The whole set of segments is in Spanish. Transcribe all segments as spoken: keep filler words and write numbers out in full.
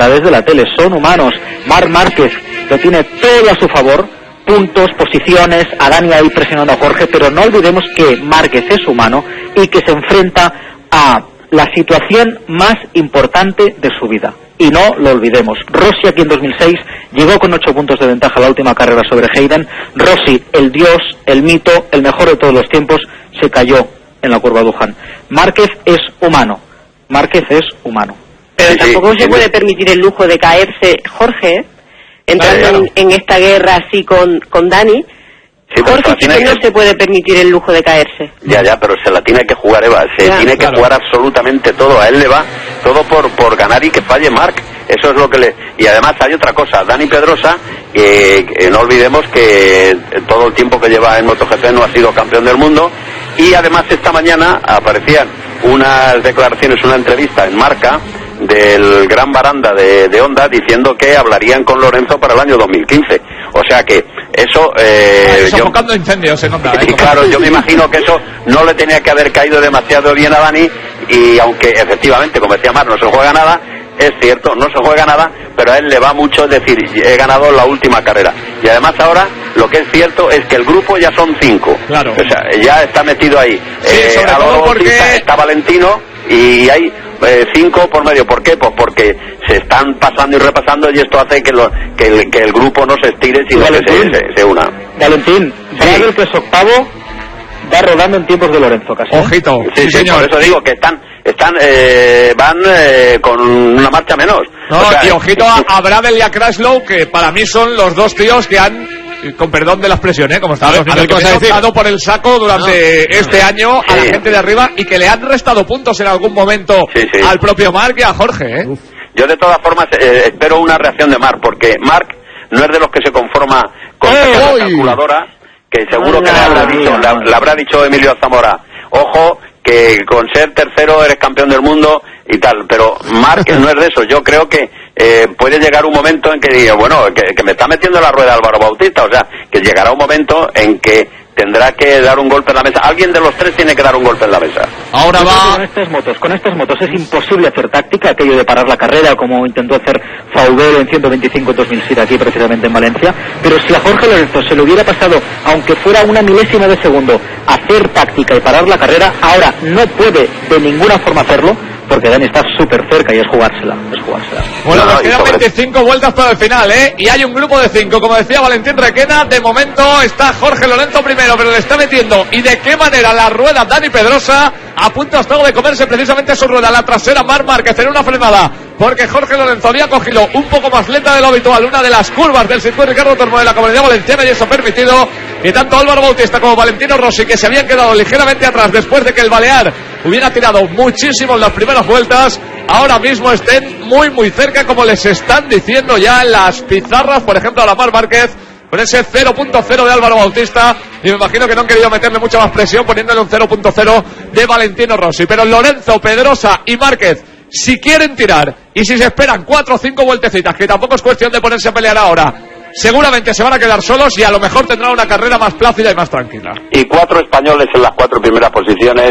través de la tele. Son humanos. Marc Márquez lo tiene todo a su favor, puntos, posiciones, a Dani ahí presionando a Jorge, pero no olvidemos que Márquez es humano y que se enfrenta a la situación más importante de su vida. Y no lo olvidemos. Rossi aquí en dos mil seis llegó con ocho puntos de ventaja la última carrera sobre Hayden. Rossi, el dios, el mito, el mejor de todos los tiempos, se cayó en la curva Wuhan. Márquez es humano. Márquez es humano. Pero Sí, tampoco sí, se sí. puede permitir el lujo de caerse Jorge, ¿eh? entrando Claro, claro. En, en esta guerra así con, con Dani. Sí, pero se Jorge la sí tiene que no que- se puede permitir el lujo de caerse. Ya, ya, pero se la tiene que jugar, Eva, se Ya, tiene que claro. jugar absolutamente todo, a él le va todo por por ganar y que falle Marc, eso es lo que le... Y además hay otra cosa, Dani Pedrosa, que, que no olvidemos que todo el tiempo que lleva en MotoGP no ha sido campeón del mundo, y además esta mañana aparecían unas declaraciones, una entrevista en Marca del gran baranda de, de Honda diciendo que hablarían con Lorenzo para el año dos mil quince, o sea que eso... Eh, Ay, yo- sofocando incendios en onda, y ¿eh? claro, yo me imagino que eso no le tenía que haber caído demasiado bien a Dani, y aunque efectivamente, como decía Mar, no se juega nada, es cierto, no se juega nada, pero a él le va mucho, es decir, he ganado la última carrera. Y además ahora, lo que es cierto es que el grupo ya son cinco. Claro. O sea, ya está metido ahí. Sí, sobre todo Álvaro porque- Bautista, está Valentino, y hay eh, cinco por medio. ¿Por qué? Pues porque se están pasando y repasando, y esto hace que, lo, que, el, que el grupo no se estire, sino que se, se, se una. Valentín, Bradel, que es octavo, va rodando en tiempos de Lorenzo casi. Ojito, Sí, sí, sí, señor. por eso digo que están, están, eh, van eh, con una marcha menos. No, O sea, y ojito a, a Bradel y a Crashlow, que para mí son los dos tíos que han, con perdón de la expresión, ¿eh? como A ver, estamos a ver, ¿qué vas a decir? dado por el saco durante este año a la Sí. gente de arriba, y que le han restado puntos en algún momento Sí, sí. al propio Marc y a Jorge, ¿eh? Yo de todas formas eh, espero una reacción de Marc, porque Marc no es de los que se conforma con ¡Eh, sacar la uy! calculadora, que seguro que le Hola, habrá mía, dicho, le, le habrá dicho Emilio Zamora, ojo, que con ser tercero eres campeón del mundo y tal, pero Marc no es de eso. Yo creo que eh, puede llegar un momento en que diga, bueno, que, que me está metiendo en la rueda Álvaro Bautista, o sea, que llegará un momento en que tendrá que dar un golpe en la mesa. Alguien de los tres tiene que dar un golpe en la mesa. Ahora Yo creo que va... con estas motos, con estas motos es imposible hacer táctica, aquello de parar la carrera como intentó hacer Faubel en ciento veinticinco en dos mil siete aquí precisamente en Valencia, pero si a Jorge Lorenzo se le hubiera pasado, aunque fuera una milésima de segundo, hacer táctica y parar la carrera, ahora no puede de ninguna forma hacerlo, porque Dani está súper cerca y es jugársela, es jugársela. Bueno, No, nos y quedan sobre- veinticinco vueltas para el final, ¿eh? Y hay un grupo de cinco, como decía Valentín Requena. De momento está Jorge Lorenzo primero, pero le está metiendo. ¿Y de qué manera la rueda Dani Pedrosa? A punto hasta de comerse precisamente su rueda, la trasera Marc Márquez en una frenada, porque Jorge Lorenzo había cogido un poco más lenta de lo habitual una de las curvas del circuito Ricardo Tormo de la Comunidad Valenciana, y eso ha permitido que tanto Álvaro Bautista como Valentino Rossi, que se habían quedado ligeramente atrás después de que el Balear hubiera tirado muchísimo en las primeras vueltas, ahora mismo estén muy muy cerca, como les están diciendo ya en las pizarras, por ejemplo a la Marc Márquez, con ese cero punto cero de Álvaro Bautista, y me imagino que no han querido meterle mucha más presión poniéndole un cero punto cero de Valentino Rossi. Pero Lorenzo, Pedrosa y Márquez, si quieren tirar y si se esperan cuatro o cinco vueltecitas, que tampoco es cuestión de ponerse a pelear ahora, seguramente se van a quedar solos y a lo mejor tendrán una carrera más plácida y más tranquila. Y cuatro españoles en las cuatro primeras posiciones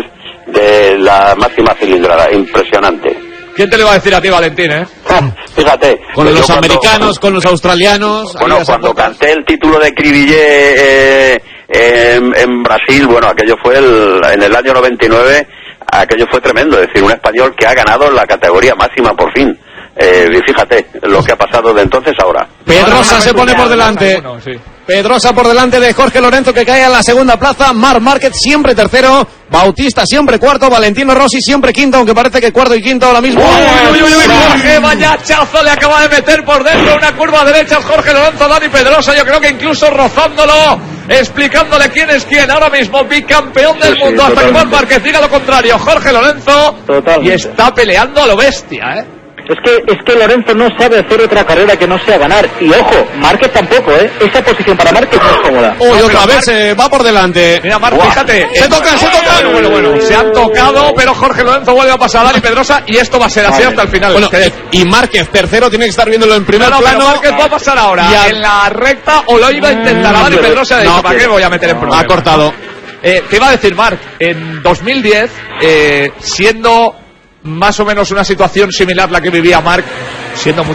de la máxima cilindrada, impresionante. ¿Quién te lo iba a decir a ti, Valentín, eh? Fíjate. Con yo los cuando- americanos, con los australianos... Bueno, ahí las cuando apuntas. canté el título de Cribillé eh, en, en Brasil, bueno, aquello fue el, en el año noventa y nueve, aquello fue tremendo, es decir, un español que ha ganado la categoría máxima por fin. Eh, y fíjate lo que ha pasado de entonces a ahora. Pedrosa se pone por delante. Bueno, sí. Pedrosa por delante de Jorge Lorenzo, que cae en la segunda plaza. Marc Márquez siempre tercero. Bautista siempre cuarto. Valentino Rossi siempre quinto, aunque parece que cuarto y quinto ahora mismo. Uy, uy, uy, uy, Jorge, vaya hachazo le acaba de meter por dentro, una curva derecha Jorge Lorenzo, Dani Pedrosa, yo creo que incluso rozándolo, explicándole quién es quién ahora mismo, bicampeón del Sí, sí, mundo, hasta que totalmente. Marc Márquez diga lo contrario. Jorge Lorenzo, Totalmente. y está peleando a lo bestia, ¿eh? Es que, es que Lorenzo no sabe hacer otra carrera que no sea ganar. Y ojo, Márquez tampoco, ¿eh? Esa posición para Márquez no es cómoda. Uy, No, otra pero vez eh, va por delante. Mira, Marc, Buah. fíjate. Se tocan, se tocan. Bueno, bueno, bueno. Se han tocado, pero Jorge Lorenzo vuelve a pasar a Dani Pedrosa y esto va a ser así hasta el final. Bueno, Que- y Márquez tercero, tiene que estar viéndolo en primer No, no, pero plano. Márquez va a pasar ahora Ya. en la recta, o lo iba a intentar a Dani Pedrosa, de No, ¿para qué voy a meter en problemas? Ha cortado. Eh, te iba a decir, Marc, en dos mil diez, eh, siendo más o menos una situación similar la que vivía Marc, siendo